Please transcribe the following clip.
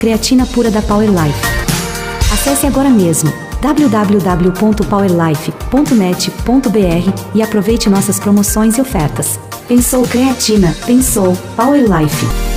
Creatina pura da Power Life. Acesse agora mesmo www.powerlife.net.br e aproveite nossas promoções e ofertas. Pensou creatina, pensou Power Life.